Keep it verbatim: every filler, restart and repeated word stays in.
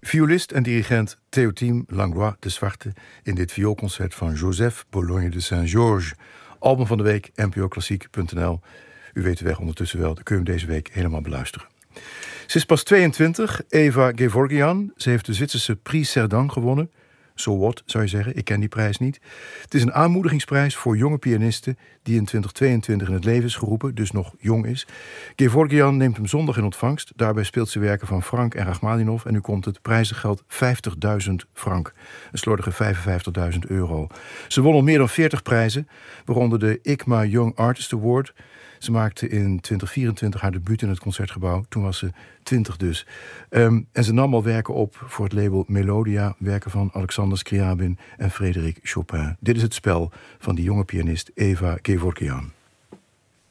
Violist en dirigent Théotime Langlois de Zwarte in dit vioolconcert van Joseph Bologne de Saint-Georges. Album van de week, n p o klassiek punt n l. U weet de weg ondertussen wel, dan kun je hem deze week helemaal beluisteren. Ze is pas tweeëntwintig, Eva Gevorgian. Ze heeft de Zwitserse Prix Cerdan gewonnen. So what, zou je zeggen, ik ken die prijs niet. Het is een aanmoedigingsprijs voor jonge pianisten die in twintig tweeëntwintig in het leven is geroepen, dus nog jong is. Gevorgian neemt hem zondag in ontvangst. Daarbij speelt ze werken van Frank en Rachmaninov en nu komt het prijzengeld vijftigduizend frank. Een slordige vijfenvijftigduizend euro. Ze won al meer dan veertig prijzen, waaronder de I C M A Young Artist Award. Ze maakte in twintig vierentwintig haar debuut in het Concertgebouw. Toen was ze twintig dus. Um, en ze nam al werken op voor het label Melodia. Werken van Alexander Scriabin en Frédéric Chopin. Dit is het spel van die jonge pianist Eva Gevorgian.